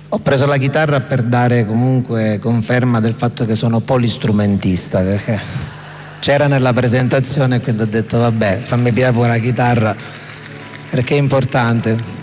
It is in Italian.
Ho preso la chitarra per dare comunque conferma del fatto che sono polistrumentista, perché c'era nella presentazione e quindi ho detto vabbè, fammi pigliare pure la chitarra perché è importante.